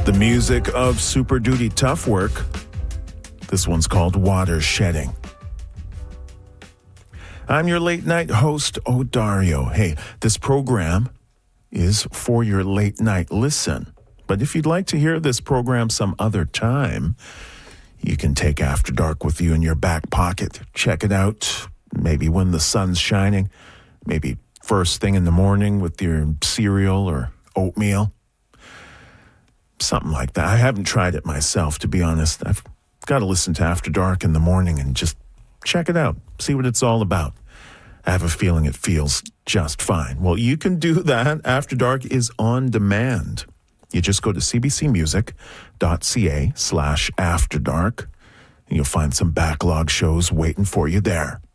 The music of Super Duty Tough Work. This one's called Water Shedding. I'm your late night host, Odario. Hey, this program is for your late night listen. But if you'd like to hear this program some other time, you can take After Dark with you in your back pocket. Check it out, maybe when the sun's shining, maybe first thing in the morning with your cereal or oatmeal. Something like that. I haven't tried it myself, to be honest. I've got to listen to After Dark in the morning and just check it out, see what it's all about. I have a feeling it feels just fine. Well, you can do that. After Dark is on demand. You just go to cbcmusic.ca/afterdark, and you'll find some backlog shows waiting for you there.